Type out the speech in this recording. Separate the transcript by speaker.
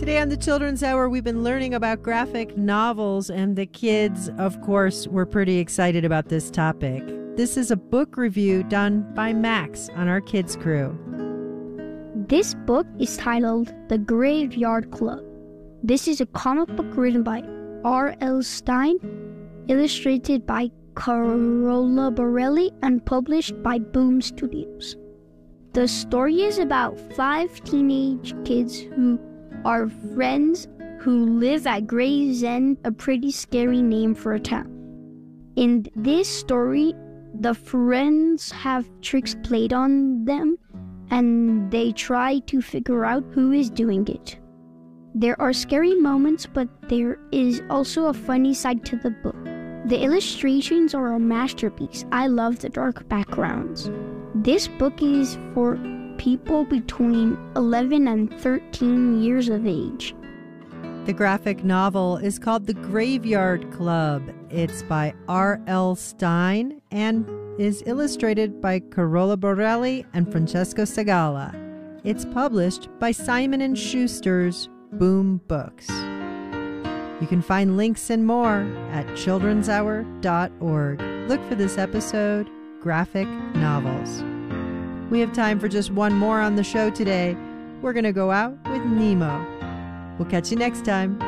Speaker 1: Today on the Children's Hour, we've been learning about graphic novels, and the kids, of course, were pretty excited about this topic. This is a book review done by Max on our kids crew.
Speaker 2: This book is titled The Graveyard Club. This is a comic book written by R.L. Stine, illustrated by Carola Borelli, and published by Boom Studios. The story is about 5 teenage kids who are friends who live at Gravesend, a pretty scary name for a town. In this story, the friends have tricks played on them, and they try to figure out who is doing it. There are scary moments, but there is also a funny side to the book. The illustrations are a masterpiece. I love the dark backgrounds. This book is for people between 11 and 13 years of age.
Speaker 1: The graphic novel is called The Graveyard Club. It's by R.L. Stine and is illustrated by Carola Borelli and Francesco Segala. It's published by Simon & Schuster's Boom Books. You can find links and more at childrenshour.org. Look for this episode, Graphic Novels. We have time for just one more on the show today. We're going to go out with Nemo. We'll catch you next time.